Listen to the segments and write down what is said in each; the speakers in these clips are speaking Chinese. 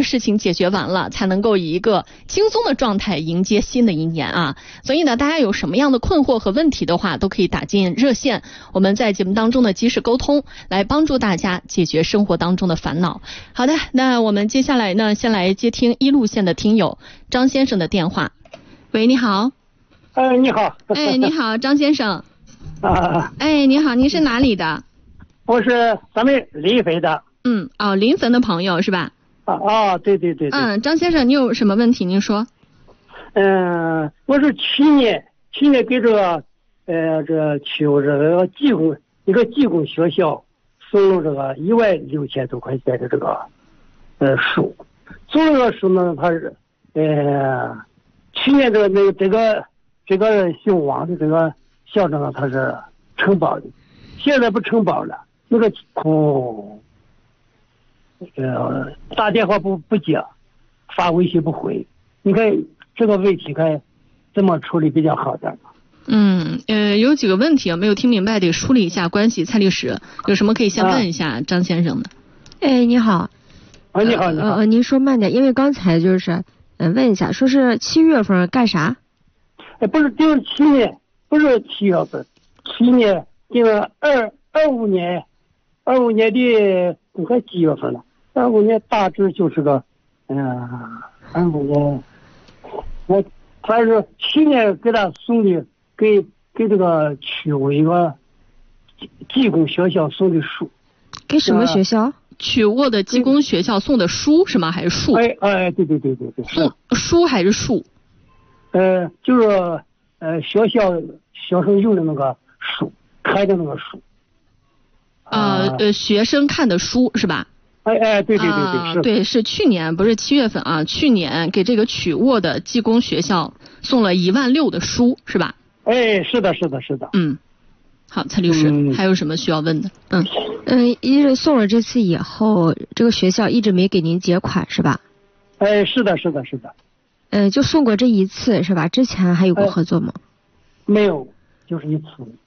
事情解决完了，才能够以一个轻松的状态迎接新的一年啊。所以呢，大家有什么样的困惑和问题的话，都可以打进热线，我们在节目当中的及时沟通，来帮助大家解决生活当中的烦恼。好的，那我们接下来呢，先来接听一路线的听友张先生的电话。喂，你好。 你好。 你好，张先生。 啊。 你好，您是哪里的？ 我是咱们临汾的。 临汾的朋友是吧？ 对。 张先生，你有什么问题您说？ 我是去年给这个去我这个技工学校送了这个16000多块钱的这个书。送这个书呢，他是去年这个姓王的这个校长呢，他是承包的，现在不承包了，那个打电话不接，发微信不回。你看这个问题该怎么处理比较好点？ 有几个问题没有听明白，得梳理一下关系。蔡律师有什么可以先问一下张先生的？ 你好。 你好。 您说慢点，因为刚才就是问一下，说是7月份干啥？ 不是，就是去年，不是7月份，去年这个25年的你看几月份了？25年大致就是个25年，他是去年给他送的给这个区委一个技工学校送的书。 给什么学校？ 曲沃的技工学校送的书是吗？还是树？ 对， 送书还是树？ 就是学生用的那个书，开的那个书。 学生看的书是吧？ 对，是。 对，是去年，不是7月份啊，去年给这个曲沃的技工学校送了16000的书是吧？ 是的。 好，蔡律师，还有什么需要问的？ 一直送了这次以后，这个学校一直没给您结款是吧？ 是的。 就送过这一次是吧？之前还有过合作吗？ 没有，就是一次。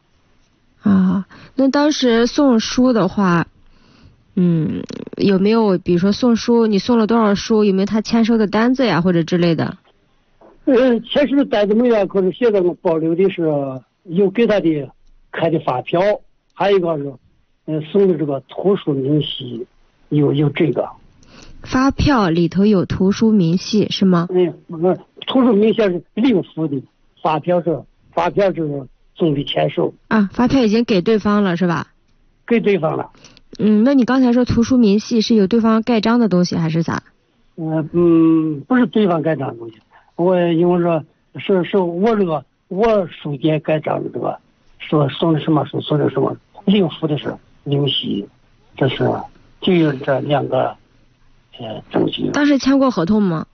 那当时送书的话，有没有比如说送书，你送了多少书，有没有他签收的单子呀，或者之类的？ 签收的单子没有，可是现在我保留的是有给他的开的发票，还有一个是送的这个图书明细，有这个。 发票里头有图书明细是吗？ 图书明细是另付的，发票是总的签收。 发票已经给对方了是吧？ 给对方了。 那你刚才说图书明细是有对方盖章的东西还是咋？ 不是对方盖章的东西，因为说是我书店盖章的这个，说送的什么书，送的什么另付的是明细，这是就有这两个证据。 当时签过合同吗？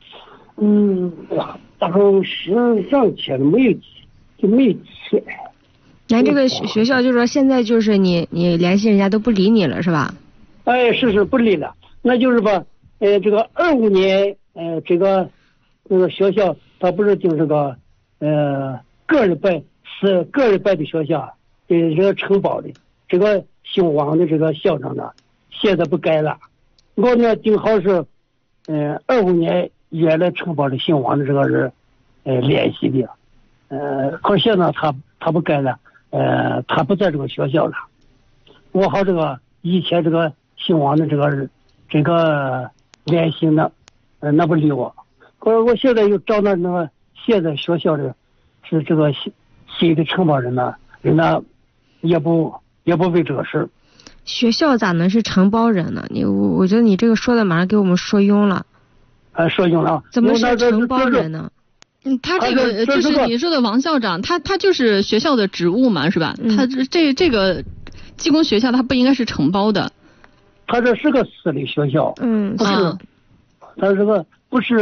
当时上签了没签。 咱这个学校就是说现在就是你联系人家都不理你了是吧？ 是不理了，那就是吧。这个25年这个学校它不是就是这个个人办的学校，这个承包的这个姓王的这个校长呢，现在不改了。我呢正好是25年原来承包的姓王的这个人联系的，可是现在他不改了，他不在这个学校了。我和这个以前这个姓王的这个联系呢，那不理我。可是我现在又找到那个现在学校的是这个新的承包人呢，人家也不为这个事。 学校咋能是承包人呢？我觉得你这个说的马上给我们说晕了。 说晕了。 怎么是承包人呢？ 他这个就是你说的王校长，他就是学校的职务嘛，是吧？他这个技工学校他不应该是承包的。 他这是个私立学校。不是。他这个不是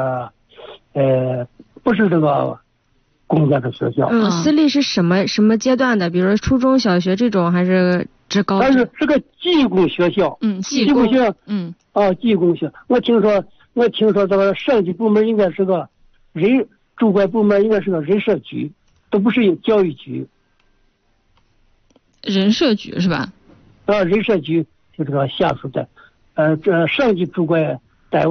这个公家的学校。 私立是什么阶段的？比如说初中小学这种，还是职高？ 它是个技工学校。技工学校。技工学校。我听说这个上级部门应该是个主管部门应该是个人社局，都不是教育局。 人社局是吧？ 人社局就这个下属的，这上级主管